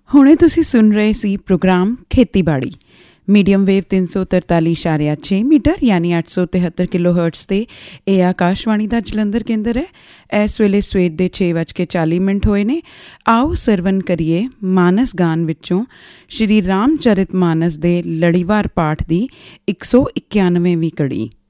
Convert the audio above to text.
ਹੁਣੇ ਤੁਸੀਂ ਸੁਣ ਰਹੇ ਸੀ ਪ੍ਰੋਗਰਾਮ ਖੇਤੀਬਾੜੀ ਮੀਡੀਅਮ ਵੇਵ 343.6 ਮੀਟਰ ਯਾਨੀ 873 ਕਿਲੋ ਹਰਟਜ਼ 'ਤੇ। ਇਹ ਆਕਾਸ਼ਵਾਣੀ ਦਾ ਜਲੰਧਰ ਕੇਂਦਰ ਹੈ। ਇਸ ਵੇਲੇ ਸਵੇਰ ਦੇ 6:40 ਹੋਏ ਨੇ। ਆਓ ਸਰਵਨ ਕਰੀਏ ਮਾਨਸ ਗਾਨ ਵਿੱਚੋਂ ਸ਼੍ਰੀ ਰਾਮ ਚਰਿਤ ਮਾਨਸ ਦੇ ਲੜੀਵਾਰ ਪਾਠ ਦੀ 191ਵੀਂ ਕੜੀ।